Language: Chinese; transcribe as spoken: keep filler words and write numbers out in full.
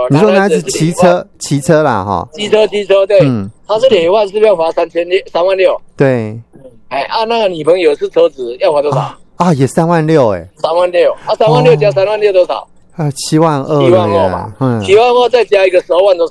有。 你说那是骑车，骑车啦哈。 机车，机车，对，嗯，他是累犯是要罚三千六，三万六。 对， 哎，啊，那个女朋友是车子，要罚多少？啊， 啊也三万六哎。 三万六，啊，三万六加三万六多少？ 啊，七万二。 七万二嘛，嗯，七万二再加一个十二万多少？